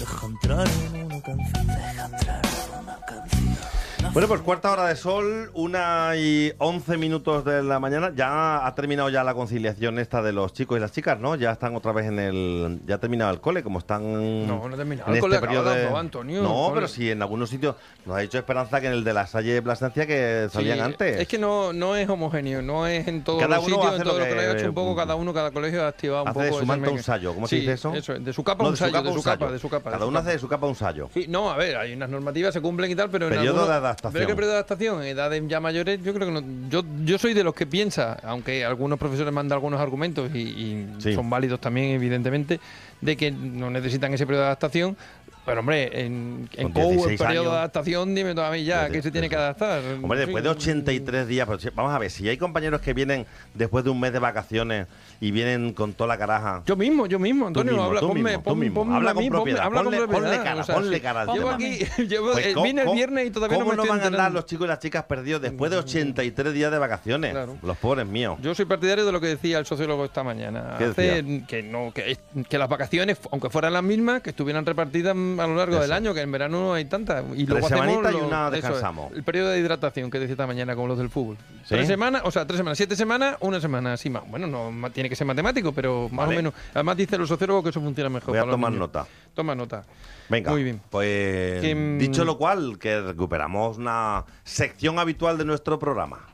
Deja entrar en una canción. Deja entrar en una canción. Bueno, pues cuarta hora de sol, 1:11 de la mañana. Ya ha terminado ya la conciliación esta de los chicos y las chicas, ¿no? Ya están otra vez ya ha terminado el cole, como están. No ha terminado en el cole, este periodo acaba de de... aprobar, Antonio. No, Cole. pero sí, en algunos sitios nos ha dicho Esperanza que en el de la Salle de Plasencia que salían Sí, antes. Es que no es homogéneo, no es en todos Cada los uno sitios, hace en todos lo los que- colegios, un poco cada colegio ha activado un hace poco de su ese manta un meque- sayo. ¿Cómo se Sí, dice eso? es, de su capa No, un sayo, de su sayo. capa, de su capa. Cada uno hace de su capa un sayo. Sí, no, a ver, hay unas normativas, se cumplen y tal, pero en Periodo algunos- de adaptación. Pero es que el periodo de adaptación, en edades ya mayores, yo creo que no. Yo soy de los que piensa, aunque algunos profesores mandan algunos argumentos y Sí. son válidos también, evidentemente, de que no necesitan ese periodo de adaptación. Pero hombre, en Con COU, el 16 periodo años. de adaptación, dime tú a mí ya, que se tiene que adaptar. Hombre, después de En fin. 83 días, pero vamos a ver, si hay compañeros que vienen después de un mes de vacaciones y vienen con toda la caraja. Yo mismo, Antonio, mismo, habla, tú ponme, mismo, tú mismo. ponme Habla a con mí, propiedad, habla con ponle propiedad, cara, o sea, ponle sí. cara al Llevo tema. aquí, Pues, vine el viernes y todavía no me ¿Cómo no estoy van a andar enterando? los chicos y las chicas perdidos después de 83 días de vacaciones? Claro. Los pobres míos. Yo soy partidario de lo que decía el sociólogo esta mañana. ¿Qué decía? Que las vacaciones, aunque fueran las mismas, que estuvieran repartidas a lo largo Eso. del año, que en verano no hay tantas. Y 3 luego hacemos semanitas y una eso es, descansamos. el periodo de hidratación que decía esta mañana, como los del fútbol. ¿Sí? 3 semanas, 7 semanas, una semana así más. Bueno, tiene que ser matemático, pero más Vale. o menos. Además dice los sociólogos que eso funciona mejor. Voy a para los tomar niños. nota. Toma nota. Venga, Muy bien. pues Que, dicho lo cual, que recuperamos una sección habitual de nuestro programa.